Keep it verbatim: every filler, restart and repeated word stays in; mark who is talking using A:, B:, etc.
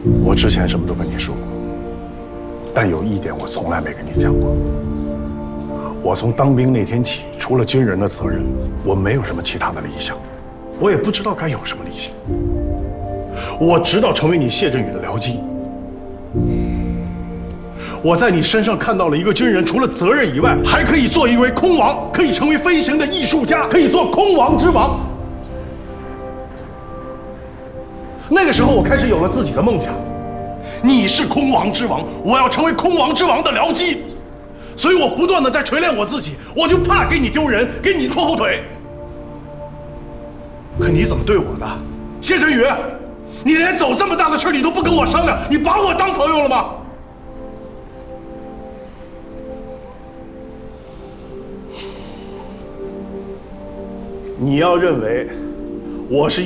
A: 我之前什么都跟你说过，但有一点我从来没跟你讲过。我从当兵那天起，除了军人的责任，我没有什么其他的理想，我也不知道该有什么理想。我直到成为你谢振宇的僚机，我在你身上看到了一个军人，除了责任以外，还可以做一位空王，可以成为飞行的艺术家，可以做空王之王。那个时候，我开始有了自己的梦想。你是空王之王，我要成为空王之王的僚机，所以我不断的在锤炼我自己，我就怕给你丢人，给你拖后腿。可你怎么对我的，谢振宇？你连走这么大的事你都不跟我商量，你把我当朋友了吗？你要认为我是